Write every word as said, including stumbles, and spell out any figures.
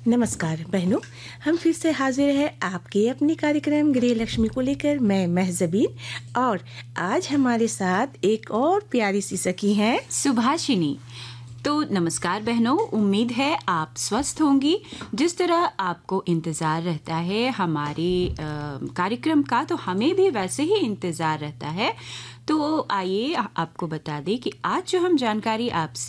नमस्कार बहनों, हम फिर से हाजिर हैं आपके अपने कार्यक्रम गृह लक्ष्मी को लेकर। मैं महजबीन और आज हमारे साथ एक और प्यारी सी सखी हैं सुभाषिनी। तो नमस्कार बहनों, उम्मीद है आप स्वस्थ होंगी। जिस तरह आपको इंतज़ार रहता है हमारे कार्यक्रम का, तो हमें भी वैसे ही इंतज़ार रहता है। तो आइए आपको बता दें कि आज जो हम जानकारी आपसे